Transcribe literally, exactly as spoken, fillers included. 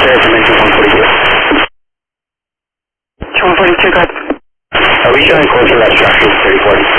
Sierra Dimension one forty-two. one forty-two, good. Are we showing closer to that structure thirty forty?